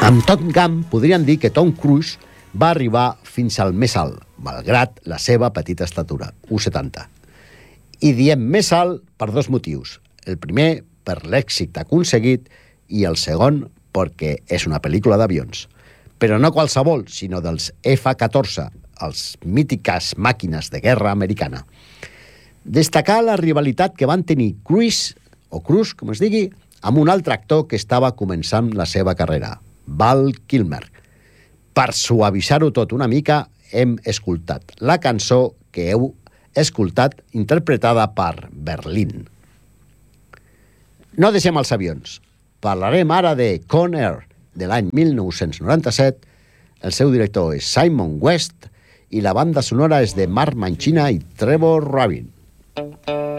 Amb Top Gun podríem dir que Tom Cruise va arribar fins al més alt, malgrat la seva petita estatura, 1,70. I diem més alt per dos motius. El primer, per l'èxit aconseguit, i el segon, perquè és una pel·lícula d'avions. Però no qualsevol, sinó dels F-14, els mítiques màquines de guerra americana. Destacar la rivalitat que van tenir Cruise, o Cruise, com es digui, amb un altre actor que estava començant la seva carrera, Val Kilmer. Per suavitzar-ho tot una mica, hem escoltat la cançó que heu escoltat interpretada per Berlín. No deixem els avions. Parlarem ara de Con Air, de l'any 1997. El seu director és Simon West i la banda sonora és de Mark Mancina i Trevor Rabin.